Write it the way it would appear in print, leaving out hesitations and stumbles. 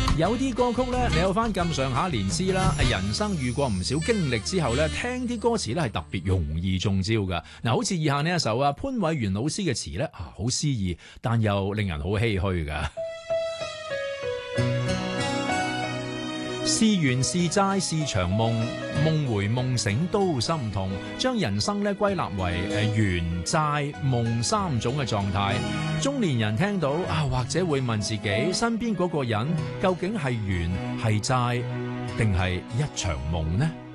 有啲歌曲咧，你有翻咁上下年資啦，人生遇過唔少經歷之後咧，聽啲歌詞咧係特別容易中招噶。嗱，好似以下呢一首啊，潘偉源老師嘅詞咧好詩意，但又令人好唏噓噶。是緣是債是場夢，夢回夢醒都心痛。將人生咧歸納為緣債夢三種嘅狀態。中年人聽到或者會問自己身邊嗰個人究竟係緣係債定係一場夢呢？